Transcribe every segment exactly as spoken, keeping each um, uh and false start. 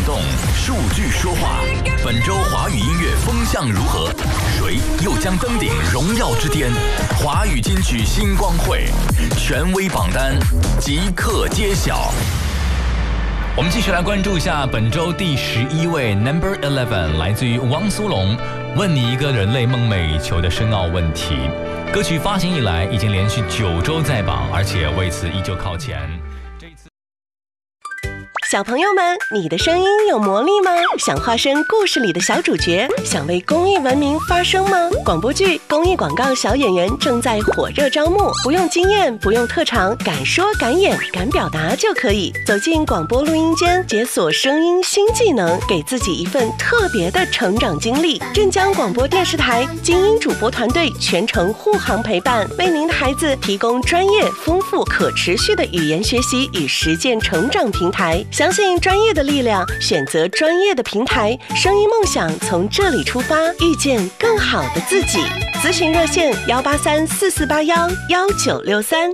动，数据说话。本周华语音乐风向如何？谁又将登顶荣耀之巅？华语金曲星光会权威榜单即刻揭晓。我们继续来关注一下本周第十一位 Number Eleven， 来自于汪苏泷，问你一个人类梦寐以求的深奥问题。歌曲发行以来已经连续九周在榜，而且为此依旧靠前。这次小朋友们，你的声音有魔力吗？想化身故事里的小主角，想为公益文明发声吗？广播剧、公益广告小演员正在火热招募，不用经验，不用特长，敢说敢演敢表达就可以走进广播录音间，解锁声音新技能，给自己一份特别的成长经历。镇江广播电视台精英主播团队全程护航陪伴，为您的孩子提供专业、丰富、可持续的语言学习与实践成长平台。相信专业的力量，选择专业的平台，声音梦想从这里出发，遇见更好的自己。咨询热线幺八三四四八幺幺九六三。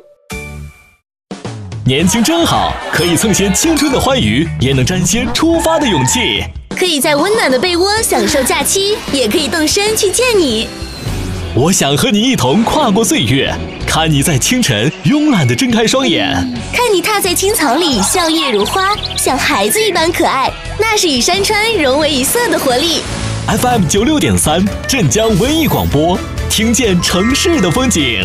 年轻真好，可以蹭些青春的欢愉，也能沾些出发的勇气。 可以在温暖的被窝享受假期，也可以动身去见你。 我想和你一同跨过岁月，看你在清晨慵懒地睁开双眼， 看你踏在青草里笑靥如花，像孩子一般可爱，那是与山川融为一色的活力。 F M 九六点三镇江文艺广播，听见城市的风景。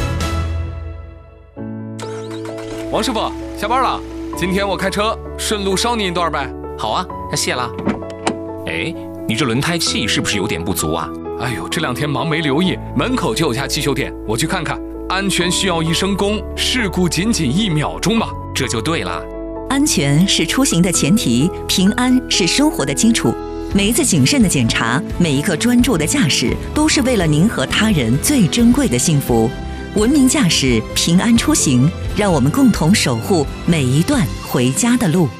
王师傅，下班了，今天我开车顺路捎你一段呗。 好啊，那谢了。哎，你这轮胎气是不是有点不足啊？ 哎呦，这两天忙没留意，门口就有家汽修店，我去看看。安全需要一声功，事故仅仅一秒钟嘛， 这就对了。 安全是出行的前提，平安是生活的基础。每一次谨慎的检查，每一刻专注的驾驶，都是为了您和他人最珍贵的幸福。文明驾驶，平安出行，让我们共同守护每一段回家的路。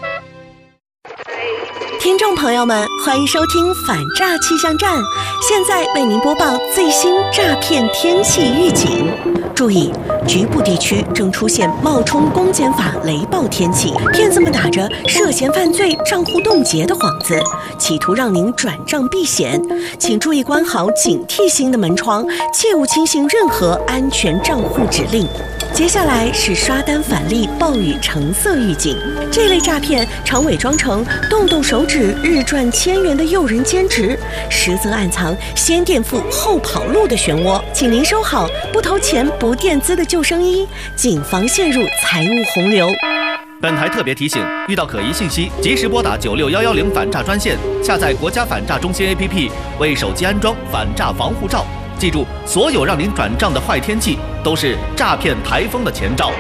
听众朋友们，欢迎收听反诈气象站，现在为您播报最新诈骗天气预警。注意，局部地区正出现冒充公检法雷暴天气，骗子们打着涉嫌犯罪、账户冻结的幌子，企图让您转账避险。请注意关好警惕性的门窗，切勿轻信任何安全账户指令。接下来是刷单返利暴雨橙色预警，这类诈骗常伪装成动动手指日赚千元的诱人兼职，实则暗藏先垫付后跑路的漩涡。请您收好不投钱不垫资的救生衣，谨防陷入财务洪流。 本台特别提醒，遇到可疑信息，及时拨打九六幺幺零反诈专线，下载国家反诈中心 A P P， 为手机安装反诈防护罩。记住，所有让您转账的坏天气都是诈骗台风的前兆。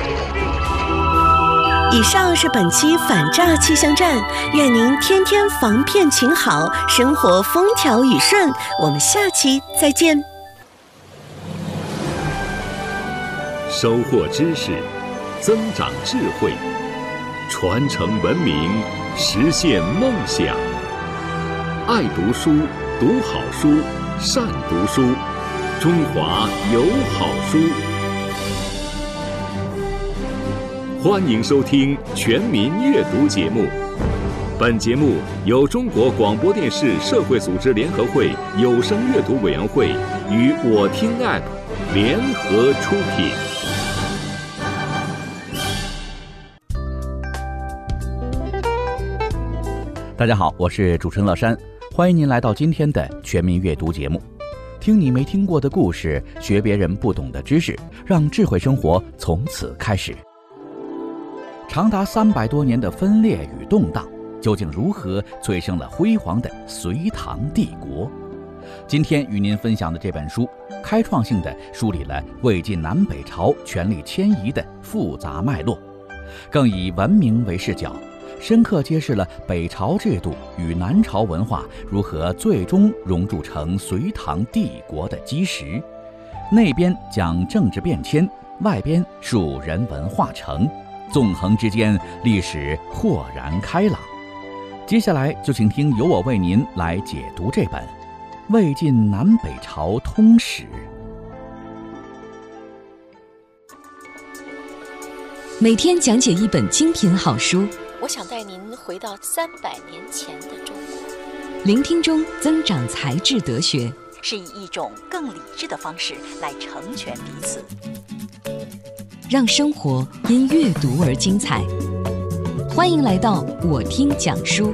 以上是本期反诈气象站，愿您天天防骗勤好，生活风调雨顺。我们下期再见。 收获知识，增长智慧，传承文明，实现梦想。爱读书，读好书，善读书，中华有好书。欢迎收听全民阅读节目。本节目由中国广播电视社会组织联合会有声阅读委员会与我听 App 联合出品。 大家好，我是主持人乐山，欢迎您来到今天的全民阅读节目。听你没听过的故事，学别人不懂的知识，让智慧生活从此开始。长达三百多年的分裂与动荡，究竟如何催生了辉煌的隋唐帝国？今天与您分享的这本书，开创性地梳理了魏晋南北朝权力迁移的复杂脉络，更以文明为视角，深刻揭示了北朝制度与南朝文化如何最终熔铸成隋唐帝国的基石。内边讲政治变迁，外边述人文化成，纵横之间，历史豁然开朗。接下来就请听由我为您来解读这本《魏晋南北朝通史》。 每天讲解一本精品好书， 我想带您回到三百年前的中国。 聆听中增长才智德学， 是以一种更理智的方式来成全彼此， 让生活因阅读而精彩。欢迎来到我听讲书。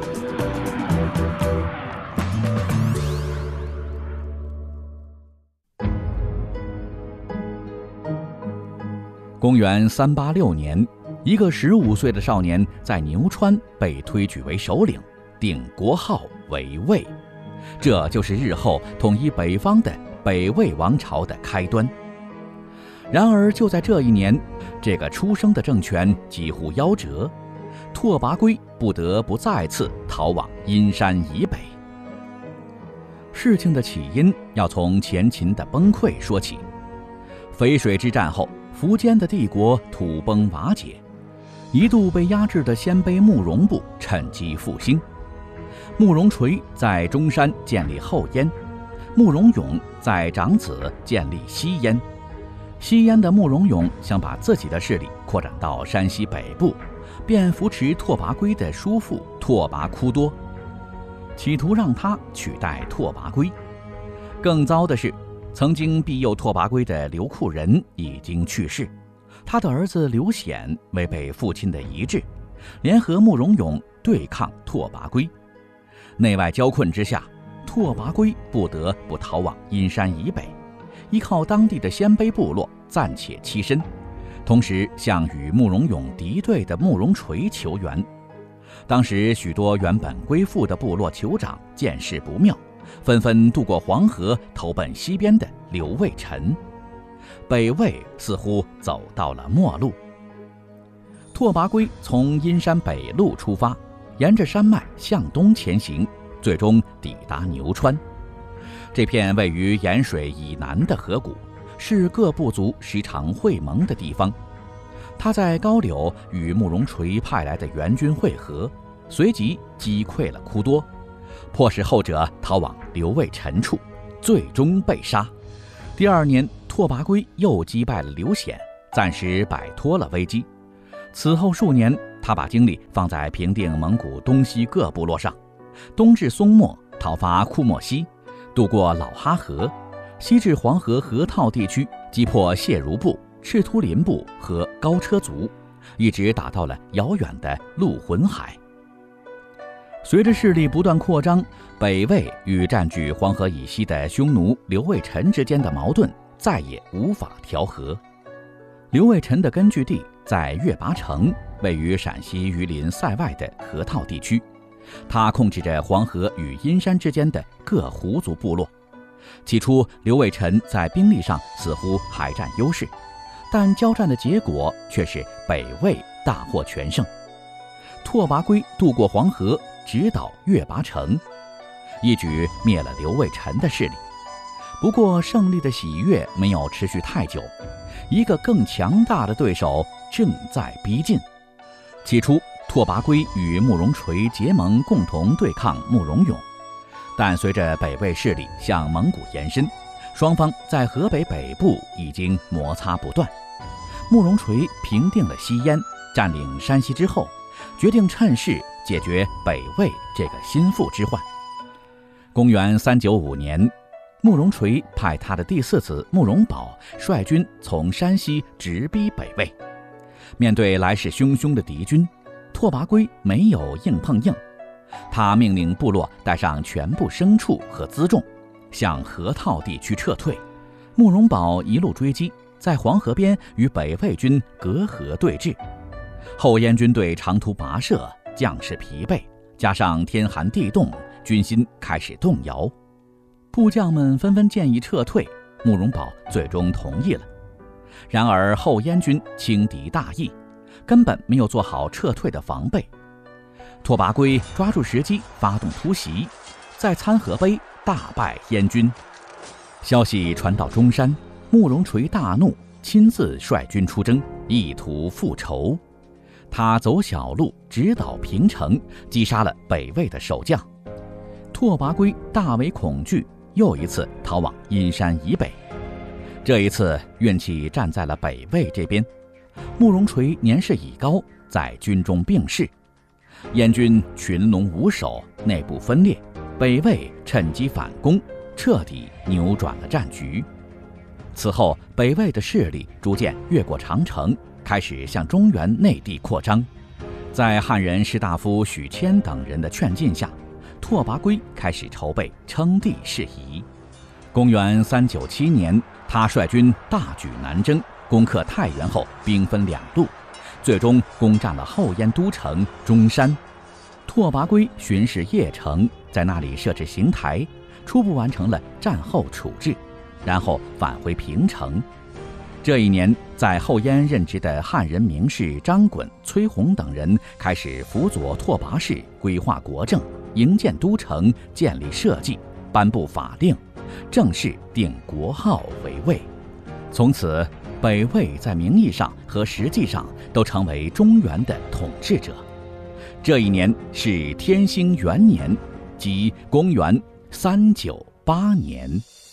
公元三八六年，一个十五岁的少年在牛川被推举为首领，定国号为魏，这就是日后统一北方的北魏王朝的开端。然而就在这一年，这个出生的政权几乎夭折，拓跋圭不得不再次逃往阴山以北。事情的起因要从前秦的崩溃说起。淝水之战后，苻坚的帝国土崩瓦解，一度被压制的鲜卑慕容部趁机复兴。慕容垂在中山建立后燕，慕容永在长子建立西燕。西燕的慕容永想把自己的势力扩展到山西北部，便扶持拓跋圭的叔父拓跋枯多，企图让他取代拓跋圭。更糟的是，曾经庇佑拓跋圭的刘库仁已经去世，他的儿子刘显违背父亲的遗志，联合慕容永对抗拓跋圭。内外交困之下，拓跋圭不得不逃往阴山以北，依靠当地的鲜卑部落暂且栖身，同时向与慕容永敌对的慕容垂求援。当时许多原本归附的部落酋长见势不妙，纷纷渡过黄河投奔西边的刘卫辰，北魏似乎走到了末路。拓跋圭从阴山北路出发，沿着山脉向东前行，最终抵达牛川。这片位于盐水以南的河谷，是各部族时常会盟的地方。他在高柳与慕容垂派来的援军会合，随即击溃了枯多，迫使后者逃往刘卫辰处，最终被杀。第二年，拓跋圭又击败了刘显，暂时摆脱了危机。此后数年，他把精力放在平定蒙古东西各部落上，东至松漠讨伐库莫西，渡过老哈河，西至黄河河套地区，击破谢如部、赤突林部和高车族，一直打到了遥远的陆浑海。随着势力不断扩张，北魏与占据黄河以西的匈奴刘卫辰之间的矛盾再也无法调和。刘卫辰的根据地在月拔城，位于陕西榆林塞外的河套地区，他控制着黄河与阴山之间的各胡族部落。起初，刘卫辰在兵力上似乎还占优势，但交战的结果却是北魏大获全胜。拓跋圭渡过黄河，直捣月拔城，一举灭了刘卫辰的势力。不过，胜利的喜悦没有持续太久，一个更强大的对手正在逼近。起初，拓跋圭与慕容垂结盟，共同对抗慕容永。但随着北魏势力向蒙古延伸，双方在河北北部已经摩擦不断。慕容垂平定了西燕，占领山西之后，决定趁势解决北魏这个心腹之患。公元三九五年，慕容垂派他的第四子慕容宝率军从山西直逼北魏。面对来势汹汹的敌军，拓跋圭没有硬碰硬，他命令部落带上全部牲畜和辎重，向河套地区撤退。慕容宝一路追击，在黄河边与北魏军隔河对峙。后燕军队长途跋涉，将士疲惫，加上天寒地冻，军心开始动摇。部将们纷纷建议撤退，慕容宝最终同意了。然而后燕军轻敌大意，根本没有做好撤退的防备。拓跋圭抓住时机发动突袭，在参河碑大败燕军。消息传到中山，慕容垂大怒，亲自率军出征，意图复仇。他走小路直捣平城，击杀了北魏的守将。拓跋圭大为恐惧，又一次逃往阴山以北。这一次运气站在了北魏这边，慕容垂年事已高，在军中病逝。 燕军群龙无首，内部分裂，北魏趁机反攻，彻底扭转了战局。此后，北魏的势力逐渐越过长城，开始向中原内地扩张。在汉人士大夫许谦等人的劝进下，拓跋圭开始筹备称帝事宜。公元三九七年，他率军大举南征，攻克太原后，兵分两路，最终攻占了后燕都城中山。拓跋圭巡视邺城，在那里设置刑台，初步完成了战后处置，然后返回平城。这一年，在后燕任职的汉人名士张衮、崔洪等人开始辅佐拓跋氏规划国政，营建都城，建立社稷，颁布法令，正式定国号为魏。从此，北魏在名义上和实际上都成为中原的统治者。这一年是天兴元年，即公元三九八年。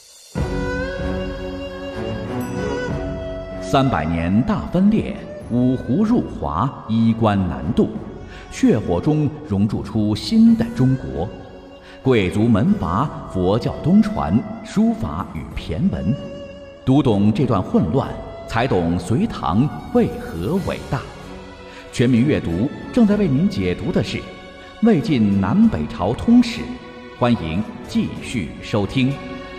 三百年大分裂，五胡入华，衣冠南渡，血火中熔铸出新的中国。贵族门阀，佛教东传，书法与骈文。读懂这段混乱，才懂隋唐为何伟大。全民阅读正在为您解读的是《魏晋南北朝通史》，欢迎继续收听。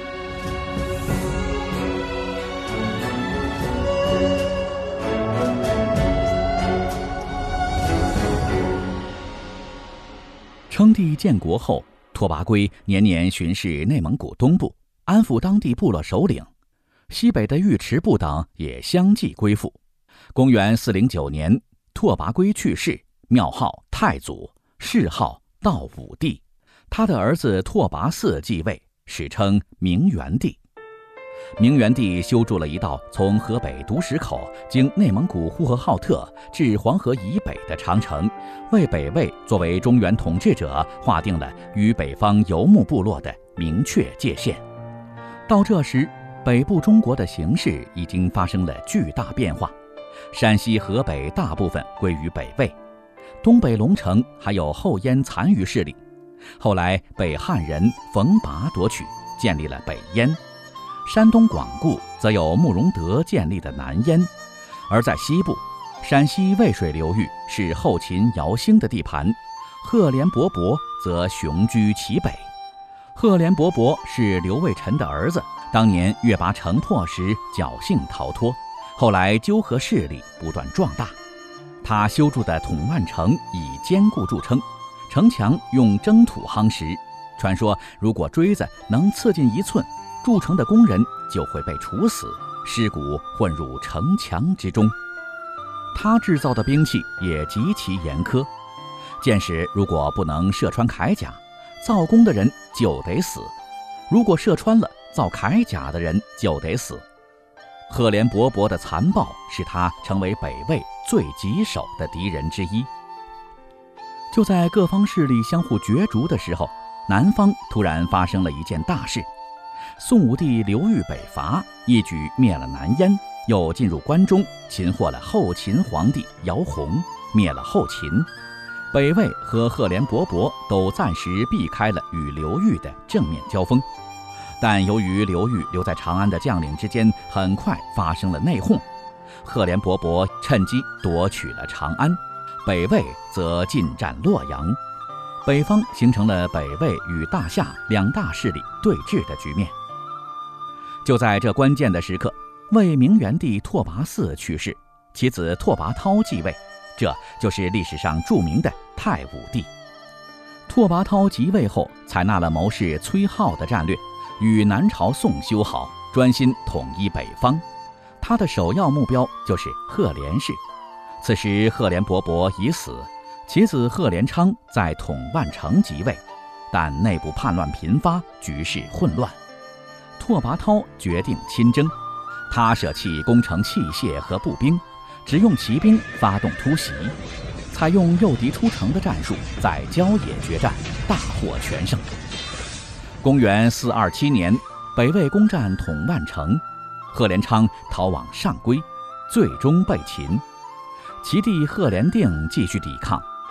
称帝建国后，拓跋圭年年巡视内蒙古东部，安抚当地部落首领。西北的尉迟部等也相继归附。公元四零九年，拓跋圭去世，庙号太祖，谥号道武帝。他的儿子拓跋嗣继位，史称明元帝。明元帝修筑了一道从河北独石口经内蒙古呼和浩特至黄河以北的长城，为北魏作为中原统治者划定了与北方游牧部落的明确界限。到这时，北部中国的形势已经发生了巨大变化，山西、河北大部分归于北魏，东北龙城还有后燕残余势力。后来被汉人冯拔夺取，建立了北燕。山东广固则有慕容德建立的南燕，而在西部，陕西渭水流域是后秦姚兴的地盘，赫连勃勃则雄居其北。赫连勃勃是刘卫辰的儿子，当年越拔城破时侥幸逃脱，后来纠合势力不断壮大。他修筑的统万城以坚固著称，城墙用征土夯实，传说如果锥子能刺进一寸，筑城的工人就会被处死，尸骨混入城墙之中。他制造的兵器也极其严苛，箭矢如果不能射穿铠甲，造工的人就得死；如果射穿了，造铠甲的人就得死。赫连勃勃的残暴使他成为北魏最棘手的敌人之一。就在各方势力相互角逐的时候，南方突然发生了一件大事。宋武帝刘裕北伐，一举灭了南燕，又进入关中，擒获了后秦皇帝姚泓，灭了后秦。北魏和赫连勃勃都暂时避开了与刘裕的正面交锋，但由于刘裕留在长安的将领之间很快发生了内讧，赫连勃勃趁机夺取了长安，北魏则进占洛阳，北方形成了北魏与大夏两大势力对峙的局面。就在这关键的时刻，魏明元帝拓跋嗣去世，其子拓跋焘继位，这就是历史上著名的太武帝。拓跋焘即位后，采纳了谋士崔颢的战略，与南朝宋修好，专心统一北方。他的首要目标就是赫连氏。此时赫连勃勃已死，其子赫连昌在统万城即位，但内部叛乱频发，局势混乱。拓跋焘决定亲征，他舍弃攻城器械和步兵，只用骑兵发动突袭，采用诱敌出城的战术，在郊野决战大获全胜。公元四二七年，北魏攻占统万城，赫连昌逃往上邽，最终被擒。其弟赫连定继续抵抗，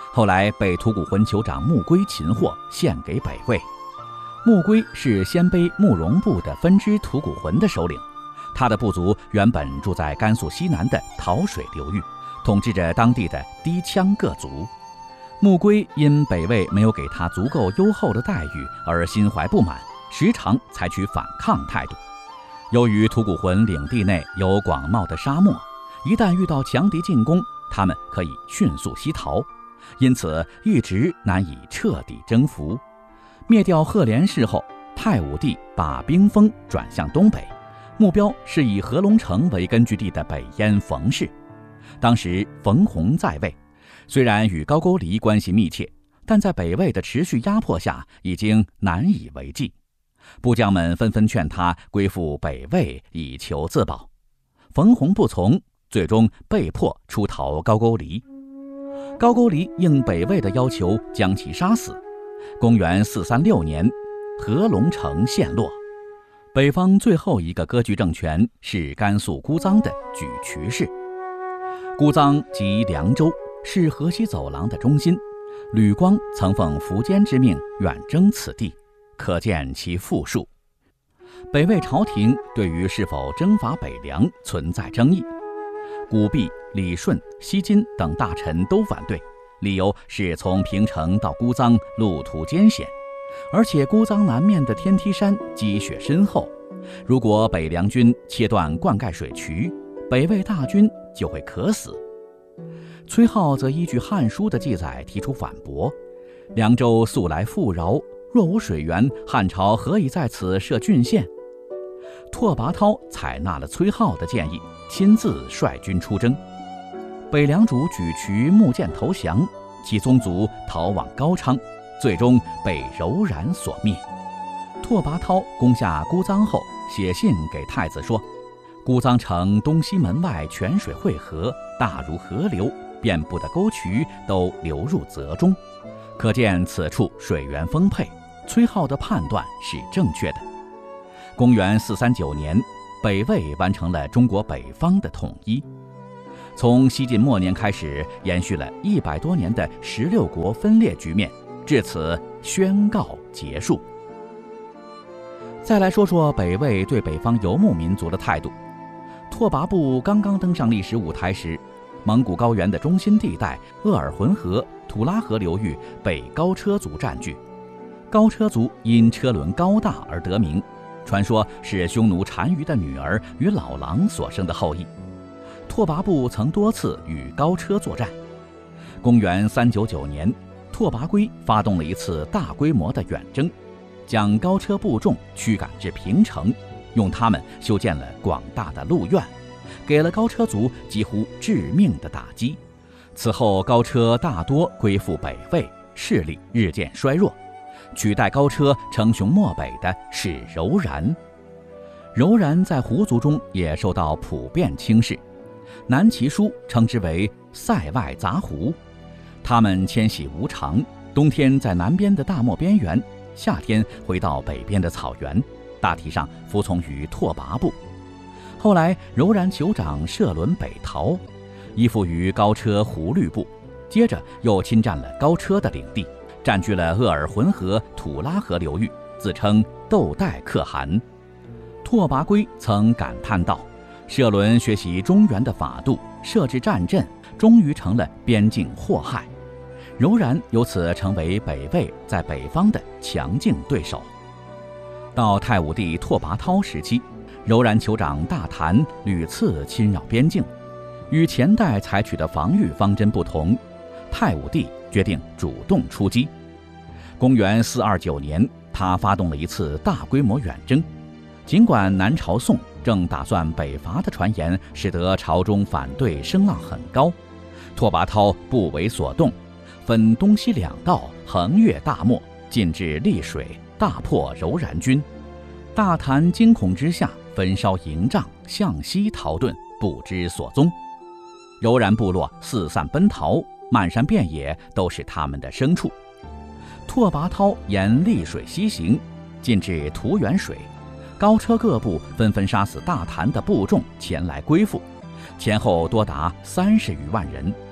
后来被吐谷浑酋长穆归擒获，献给北魏。穆归是鲜卑慕容部的分支吐谷浑的首领，他的部族原本住在甘肃西南的桃水流域，统治着当地的氐羌各族。穆归因北魏没有给他足够优厚的待遇而心怀不满，时常采取反抗态度。由于吐谷浑领地内有广袤的沙漠，一旦遇到强敌进攻，他们可以迅速西逃，因此一直难以彻底征服。灭掉赫连氏后，太武帝把兵锋转向东北，目标是以合龙城为根据地的北燕冯氏。当时冯弘在位，虽然与高句丽关系密切，但在北魏的持续压迫下，已经难以为继。部将们纷纷劝他归附北魏，以求自保。冯弘不从，最终被迫出逃高句丽。高句丽应北魏的要求，将其杀死。公元四三六年，合龙城陷落。北方最后一个割据政权是甘肃姑臧的沮渠氏。姑臧即凉州，是河西走廊的中心。吕光曾奉苻坚之命远征此地，可见其富庶。北魏朝廷对于是否征伐北凉存在争议，古弼、李顺、西金等大臣都反对，理由是从平城到姑臧路途艰险，而且姑臧南面的天梯山积雪深厚，如果北凉军切断灌溉水渠，北魏大军就会渴死。崔颢则依据《汉书》的记载提出反驳：凉州素来富饶，若无水源，汉朝何以在此设郡县？拓跋焘采纳了崔颢的建议，亲自率军出征。北凉主沮渠木剑投降，其宗族逃往高昌，最终被柔然所灭。拓跋焘攻下姑臧后，写信给太子说：姑臧城东西门外泉水汇合，大如河流，遍布的沟渠都流入泽中，可见此处水源丰沛。崔颢的判断是正确的。公元四三九年，北魏完成了中国北方的统一。从西晋末年开始，延续了一百多年的十六国分裂局面，至此宣告结束。再来说说北魏对北方游牧民族的态度。拓跋部刚刚登上历史舞台时，蒙古高原的中心地带鄂尔浑河、土拉河流域被高车族占据。高车族因车轮高大而得名，传说是匈奴单于的女儿与老狼所生的后裔。拓跋部曾多次与高车作战。公元三九九年，拓跋圭发动了一次大规模的远征，将高车部众驱赶至平城，用他们修建了广大的鹿苑，给了高车族几乎致命的打击。此后高车大多归附北魏，势力日渐衰弱。取代高车称雄漠北的是柔然。柔然在胡族中也受到普遍轻视，南齐书称之为塞外杂胡。他们迁徙无常，冬天在南边的大漠边缘，夏天回到北边的草原，大体上服从于拓跋部。后来柔然酋长舍伦北逃，依附于高车胡律部，接着又侵占了高车的领地，占据了鄂尔浑河、土拉河流域，自称窦代可汗。拓跋圭曾感叹道：舍伦学习中原的法度，设置战阵，终于成了边境祸害。柔然由此成为北魏在北方的强劲对手。到太武帝拓跋焘时期，柔然酋长大坛屡次侵扰边境，与前代采取的防御方针不同，太武帝决定主动出击。公元四二九年，他发动了一次大规模远征。尽管南朝宋正打算北伐的传言使得朝中反对声浪很高，拓跋焘不为所动，分东西两道横越大漠，进至溧水，大破柔然军。大坛惊恐之下，焚烧营帐，向西逃遁，不知所踪。柔然部落四散奔逃，漫山遍野都是他们的牲畜。拓跋焘沿溧水西行，进至图源水，高车各部纷纷杀死大坛的部众前来归附，前后多达三十余万人。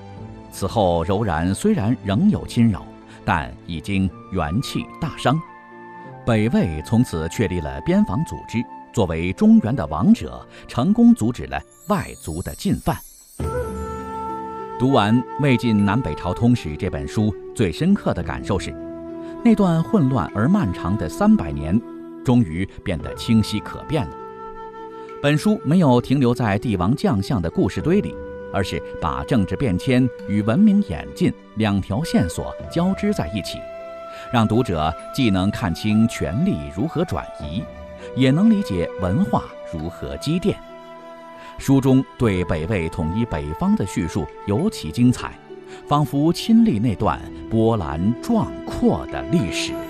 此后柔然虽然仍有侵扰，但已经元气大伤。北魏从此确立了边防组织，作为中原的王者，成功阻止了外族的进犯。读完《魏晋南北朝通史》这本书，最深刻的感受是，那段混乱而漫长的三百年，终于变得清晰可辨了。本书没有停留在帝王将相的故事堆里，而是把政治变迁与文明演进两条线索交织在一起，让读者既能看清权力如何转移，也能理解文化如何积淀。书中对北魏统一北方的叙述尤其精彩，仿佛亲历那段波澜壮阔的历史。